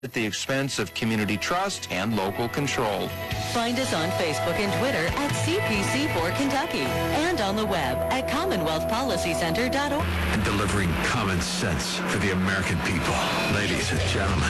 at the expense of community trust and local control. Find us on Facebook and Twitter at CPC4Kentucky and on the web at CommonwealthPolicyCenter.org. And delivering common sense for the American people. Ladies and gentlemen,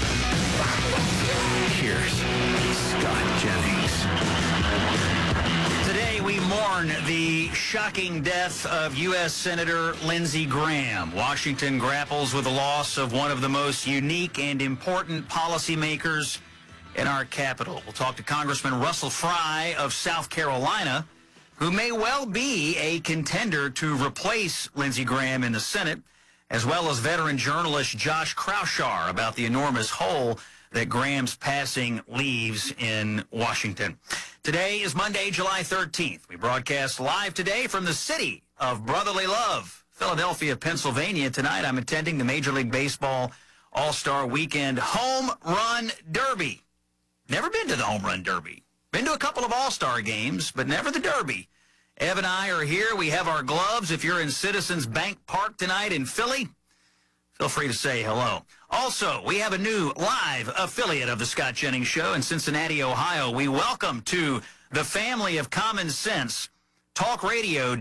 here's Scott Jennings. Today we mourn the shocking death of U.S. Senator Lindsey Graham. Washington grapples with the loss of one of the most unique and important policymakers in our capital. We'll talk to Congressman Russell Fry of South Carolina, who may well be a contender to replace Lindsey Graham in the Senate, as well as veteran journalist Josh Kraushaar about the enormous hole that Graham's passing leaves in Washington. Today is Monday, July 13th. We broadcast live today from the city of brotherly love, Philadelphia, Pennsylvania. Tonight I'm attending the Major League Baseball All-Star Weekend Home Run Derby. Never been to the Home Run Derby. Been to a couple of All-Star games, but never the Derby. Ev and I are here. We have our gloves. If you're in Citizens Bank Park tonight in Philly, feel free to say hello. Also, we have a new live affiliate of the Scott Jennings Show in Cincinnati, Ohio. We welcome to the family of common sense, Talk Radio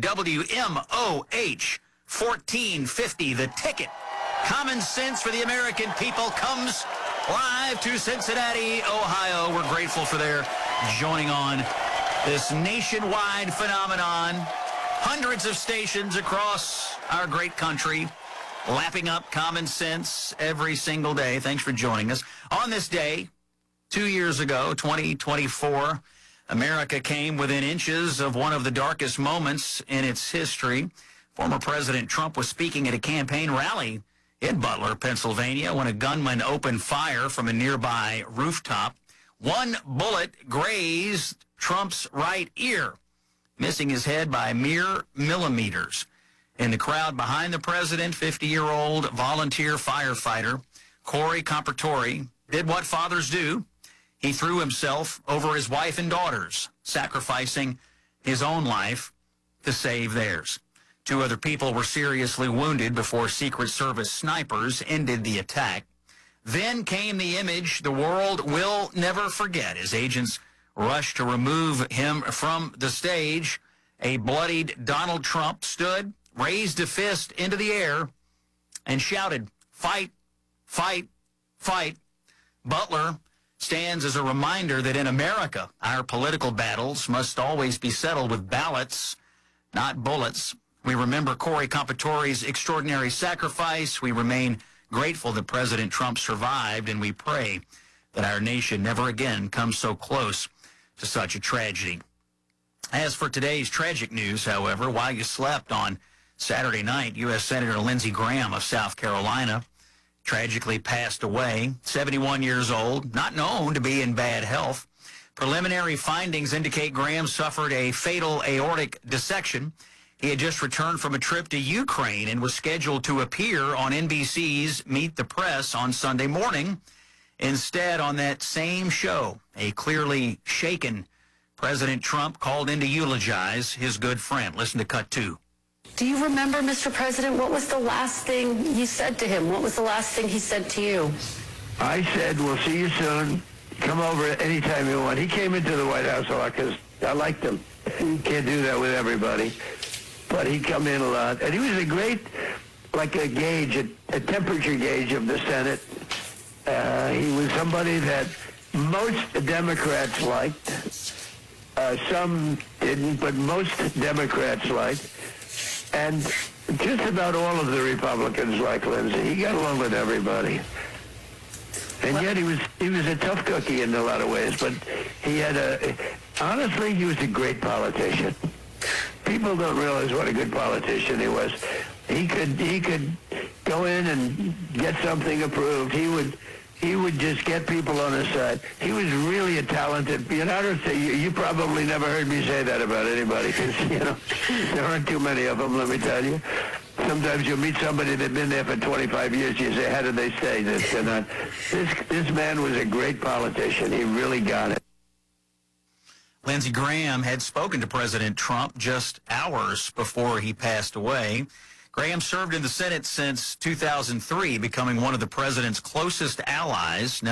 WMOH 1450, The Ticket. Common sense for the American people comes live to Cincinnati, Ohio. We're grateful for their joining on this nationwide phenomenon. Hundreds of stations across our great country lapping up common sense every single day. Thanks for joining us. On this day, 2 years ago, 2024, America came within inches of one of the darkest moments in its history. Former President Trump was speaking at a campaign rally in Butler, Pennsylvania, when a gunman opened fire from a nearby rooftop. One bullet grazed Trump's right ear, missing his head by mere millimeters. In the crowd behind the president, 50-year-old volunteer firefighter Corey Compertori did what fathers do. He threw himself over his wife and daughters, sacrificing his own life to save theirs. 2 other people were seriously wounded before Secret Service snipers ended the attack. Then came the image the world will never forget as agents rushed to remove him from the stage. A bloodied Donald Trump stood, raised a fist into the air, and shouted, "Fight, fight, fight." Butler stands as a reminder that in America, our political battles must always be settled with ballots, not bullets. We remember Corey Compertori's extraordinary sacrifice. We remain grateful that President Trump survived, and we pray that our nation never again comes so close to such a tragedy. As for today's tragic news, however, while you slept on Saturday night, U.S. Senator Lindsey Graham of South Carolina tragically passed away, 71 years old, not known to be in bad health. Preliminary findings indicate Graham suffered a fatal aortic dissection. He had just returned from a trip to Ukraine and was scheduled to appear on NBC's Meet the Press on Sunday morning. Instead, on that same show, a clearly shaken President Trump called in to eulogize his good friend. Listen to Cut 2. Do you remember, Mr. President, what was the last thing you said to him? What was the last thing he said to you? I said, we'll see you soon. Come over anytime you want. He came into the White House a lot because I liked him. You can't do that with everybody. But he'd come in a lot. And he was a great, like a gauge, a temperature gauge of the Senate. He was somebody that most Democrats liked. Some didn't, but most Democrats liked. And just about all of the Republicans like Lindsey. He got along with everybody. And yet he was a tough cookie in a lot of ways, but he had honestly, he was a great politician. People don't realize what a good politician he was. He could go in and get something approved. He would just get people on his side. He was really a talented, I don't say, you probably never heard me say that about anybody, because, there aren't too many of them, let me tell you. Sometimes you'll meet somebody that's been there for 25 years, you say, how did they stay? This man was a great politician. He really got it. Lindsey Graham had spoken to President Trump just hours before he passed away. Graham served in the Senate since 2003, becoming one of the president's closest allies.